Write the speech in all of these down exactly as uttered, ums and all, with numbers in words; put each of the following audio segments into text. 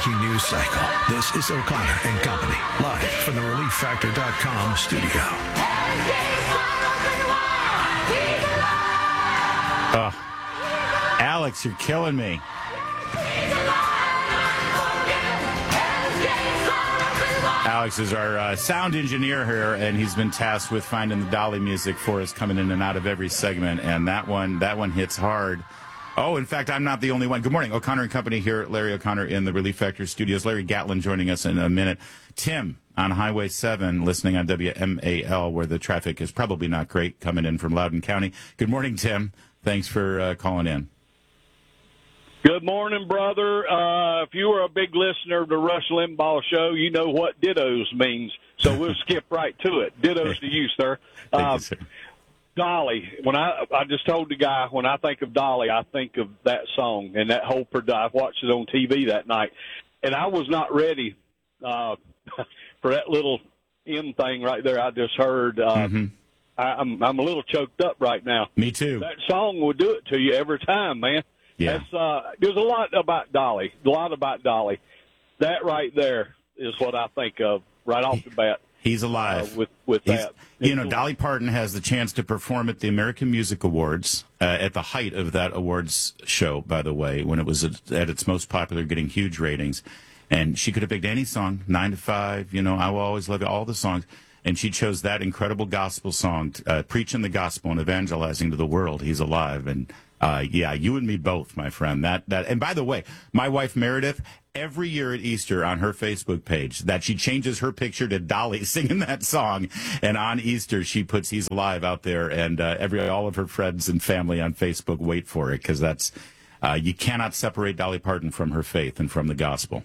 breaking news cycle. This is O'Connor and Company, live from the relief factor dot com studio. Oh, Alex, you're killing me. Alex is our uh, sound engineer here, and he's been tasked with finding the Dolly music for us coming in and out of every segment, and that one that one hits hard. Oh, in fact, I'm not the only one. Good morning. O'Connor and Company here. Larry O'Connor in the Relief Factor studios. Larry Gatlin joining us in a minute. Tim on Highway seven listening on W M A L, where the traffic is probably not great, coming in from Loudoun County. Good morning, Tim. Thanks for uh, calling in. Good morning, brother. Uh, if you were a big listener of the Rush Limbaugh show, you know what dittos means. So we'll skip right to it. Dittos to you, sir. Thank Uh, you, sir. Dolly. When I I just told the guy, when I think of Dolly, I think of that song and that whole production. I watched it on T V that night, and I was not ready uh, for that little M thing right there I just heard. Uh, Mm-hmm. I, I'm I'm a little choked up right now. Me too. That song will do it to you every time, man. Yeah. That's, uh, there's a lot about Dolly, a lot about Dolly. That right there is what I think of right off the bat. He's alive. Uh, with with He's, that. you know, Dolly Parton has the chance to perform at the American Music Awards uh, at the height of that awards show, by the way, when it was at, at its most popular, getting huge ratings. And she could have picked any song, Nine to Five, you know, I Will Always Love You, all the songs. And she chose that incredible gospel song, uh, preaching the gospel and evangelizing to the world. He's alive. And uh, yeah, you and me both, my friend. That that. And by the way, my wife Meredith, every year at Easter on her Facebook page, that she changes her picture to Dolly singing that song, and on Easter she puts "He's Alive" out there, and uh, every all of her friends and family on Facebook wait for it, because that's uh, you cannot separate Dolly Parton from her faith and from the gospel.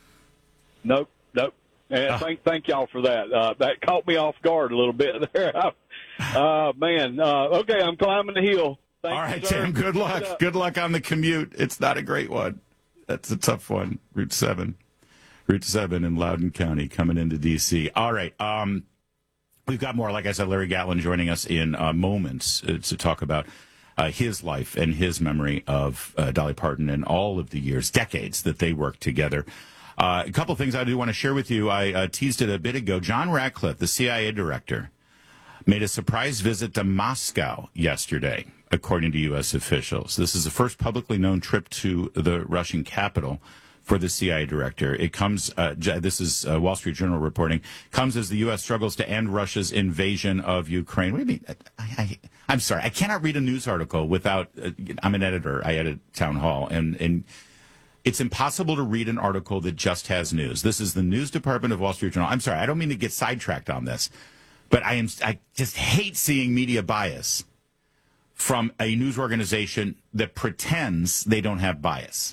Nope, nope. And Uh. thank thank y'all for that. Uh, that caught me off guard a little bit there. uh, man, uh, okay, I'm climbing the hill. Thank All right, you, sir. Tim, good luck. Good luck on the commute. It's not a great one. That's a tough one. Route seven. Route seven in Loudoun County coming into D C. All right. Um, we've got more, like I said, Larry Gatlin joining us in uh, moments uh, to talk about uh, his life and his memory of uh, Dolly Parton and all of the years, decades that they worked together. Uh, a couple things I do want to share with you. I uh, teased it a bit ago. John Ratcliffe, the C I A director, made a surprise visit to Moscow yesterday, according to U S officials. This is the first publicly known trip to the Russian capital for the C I A director. It comes, uh, this is uh, Wall Street Journal reporting, comes as the U S struggles to end Russia's invasion of Ukraine. What do you mean? I, I, I'm sorry. I cannot read a news article without, uh, I'm an editor. I edit Town Hall, and, and it's impossible to read an article that just has news. This is the news department of Wall Street Journal. I'm sorry. I don't mean to get sidetracked on this, but I am, I just hate seeing media bias from a news organization that pretends they don't have bias.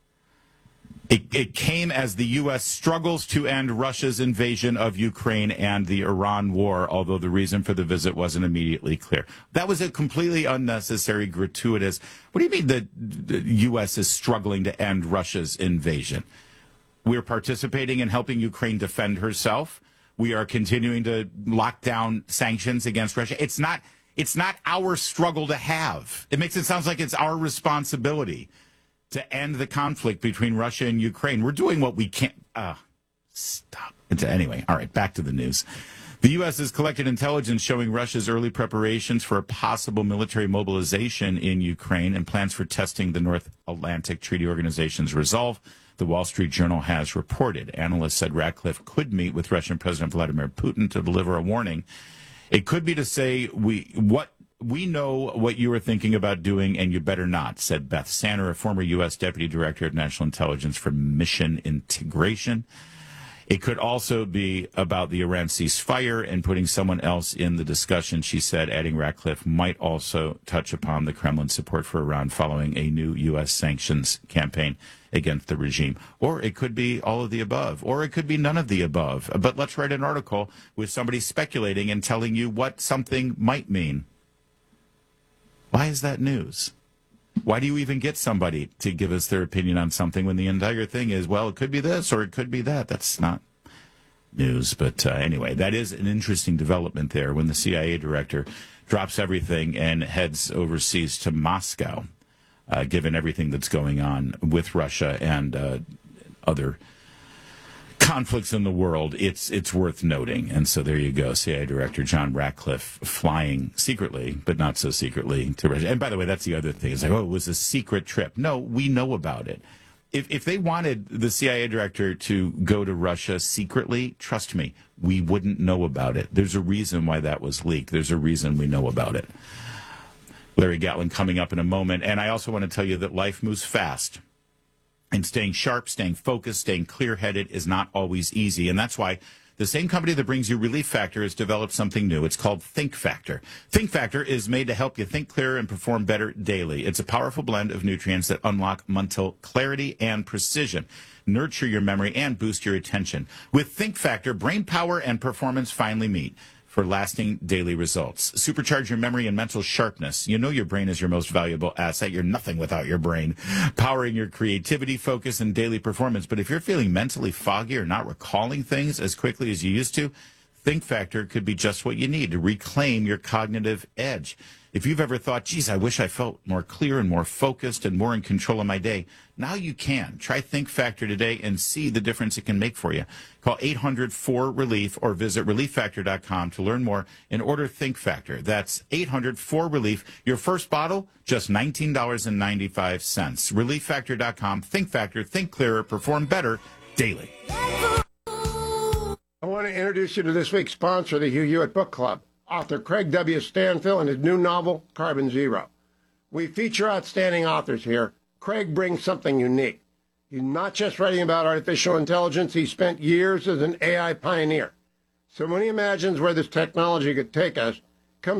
It, it came as the U S struggles to end Russia's invasion of Ukraine and the Iran war, although the reason for the visit wasn't immediately clear. That was a completely unnecessary, gratuitous. What do you mean the, the U S is struggling to end Russia's invasion? We're participating in helping Ukraine defend herself. We are continuing to lock down sanctions against Russia. It's not, it's not our struggle to have. It makes it sound like it's our responsibility to end the conflict between Russia and Ukraine. We're doing what we can. Uh, stop. Anyway, all right, back to the news. The U S has collected intelligence showing Russia's early preparations for a possible military mobilization in Ukraine and plans for testing the North Atlantic Treaty Organization's resolve. The Wall Street Journal has reported. Analysts said Ratcliffe could meet with Russian President Vladimir Putin to deliver a warning. It could be to say, we what we know what you are thinking about doing, and you better not, said Beth Sanner, a former U S Deputy Director of National Intelligence for Mission Integration. It could also be about the Iran ceasefire and putting someone else in the discussion, she said, adding Ratcliffe might also touch upon the Kremlin's support for Iran following a new U S sanctions campaign against the regime. Or it could be all of the above, or it could be none of the above. But let's write an article with somebody speculating and telling you what something might mean. Why is that news? Why do you even get somebody to give us their opinion on something when the entire thing is, well, it could be this or it could be that? That's not news. But uh, anyway, that is an interesting development there when the C I A director drops everything and heads overseas to Moscow, uh, given everything that's going on with Russia and uh, other conflicts in the world, it's it's worth noting. And so there you go. C I A Director John Ratcliffe flying secretly, but not so secretly, to Russia. And by the way, that's the other thing. It's like, oh, it was a secret trip. No, we know about it. If if they wanted the C I A director to go to Russia secretly, trust me, we wouldn't know about it. There's a reason why that was leaked. There's a reason we know about it. Larry Gatlin coming up in a moment. And I also want to tell you that life moves fast. And staying sharp, staying focused, staying clear-headed is not always easy. And that's why the same company that brings you Relief Factor has developed something new. It's called Think Factor. Think Factor is made to help you think clearer and perform better daily. It's a powerful blend of nutrients that unlock mental clarity and precision, nurture your memory, and boost your attention. With Think Factor, brain power and performance finally meet for lasting daily results. Supercharge your memory and mental sharpness. You know your brain is your most valuable asset. You're nothing without your brain. Powering your creativity, focus, and daily performance. But if you're feeling mentally foggy or not recalling things as quickly as you used to, Think Factor could be just what you need to reclaim your cognitive edge. If you've ever thought, geez, I wish I felt more clear and more focused and more in control of my day, now you can. Try Think Factor today and see the difference it can make for you. Call eight hundred four relief or visit relief factor dot com to learn more and order Think Factor. That's eight hundred four relief. Your first bottle, just nineteen dollars and ninety-five cents. relief factor dot com. Think Factor. Think clearer. Perform better daily. I want to introduce you to this week's sponsor, the Hugh Hewitt Book Club. Author Craig W. Stanfill and his new novel, Carbon Zero. We feature outstanding authors here. Craig brings something unique. He's not just writing about artificial intelligence. He spent years as an A I pioneer. So when he imagines where this technology could take us,